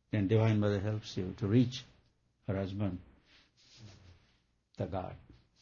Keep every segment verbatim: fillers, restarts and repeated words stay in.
then Divine Mother helps you to reach her husband, the God.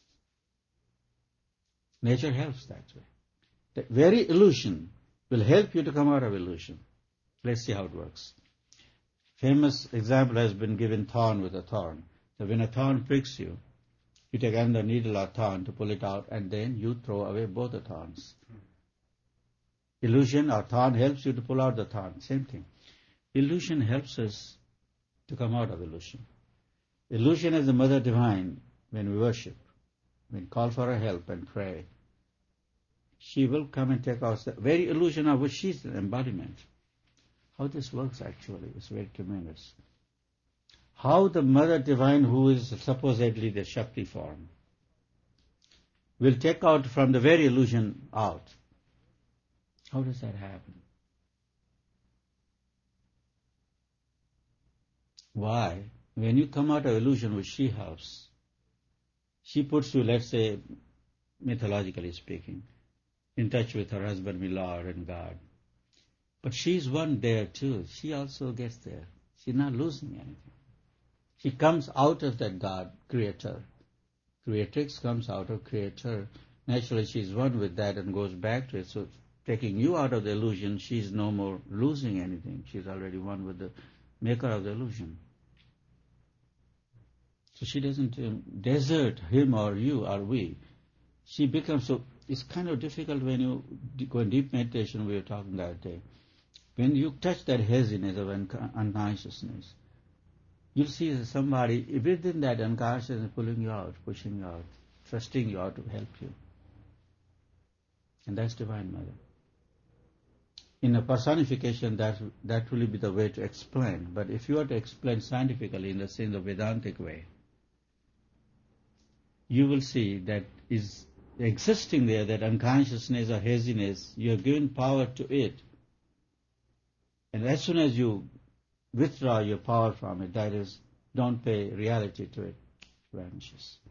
Nature helps that way. The very illusion will help you to come out of illusion. Let's see how it works. Famous example has been given, thorn with a thorn. So when a thorn pricks you, you take another needle or thorn to pull it out, and then you throw away both the thorns. Illusion or thorn helps you to pull out the thorn. Same thing. Illusion helps us to come out of illusion. Illusion is the Mother Divine when we worship, when we call for her help and pray. She will come and take us the very illusion of which she is an embodiment. How this works actually is very tremendous. How the Mother Divine, who is supposedly the Shakti form, will take out from the very illusion out. How does that happen? Why? When you come out of illusion which she helps, she puts you, let's say, mythologically speaking, in touch with her husband, my Lord and God. But she's one there too. She also gets there. She's not losing anything. She comes out of that God, Creator. Creatrix comes out of Creator. Naturally, she's one with that and goes back to it. So, taking you out of the illusion, she's no more losing anything. She's already one with the maker of the illusion. So she doesn't um, desert him or you or we. She becomes so. It's kind of difficult when you go in deep meditation. We were talking that day. When you touch that haziness of unco- unconsciousness, you'll see that somebody within that unconsciousness pulling you out, pushing you out, trusting you out to help you. And that's Divine Mother. In a personification, that that will be the way to explain. But if you are to explain scientifically in the sense of Vedantic way, you will see that is existing there, that unconsciousness or haziness, you have given power to it. And as soon as you withdraw your power from it, that is, don't pay reality to it, vanishes.